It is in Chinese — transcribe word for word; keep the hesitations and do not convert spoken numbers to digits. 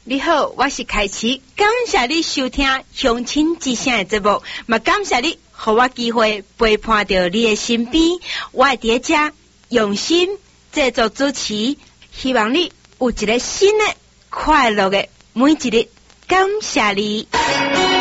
你好，我是凯奇，感谢你收听乡亲之声的节目，嘛感谢你给我机会陪伴到你的身边，我会伫遮用心制作主持，希望你有一个新的快乐的每一日，感谢你。